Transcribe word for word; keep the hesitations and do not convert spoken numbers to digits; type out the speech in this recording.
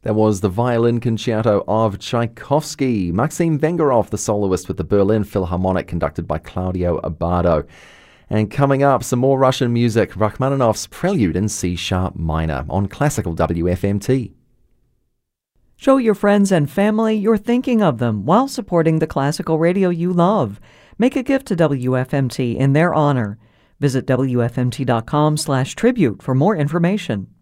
That was the Violin Concerto of Tchaikovsky. Maxim Vengerov, the soloist with the Berlin Philharmonic, conducted by Claudio Abbado. And coming up, some more Russian music, Rachmaninoff's Prelude in C-sharp minor on Classical W F M T. Show your friends and family you're thinking of them while supporting the classical radio you love. Make a gift to W F M T in their honor. Visit W F M T dot com slash tribute for more information.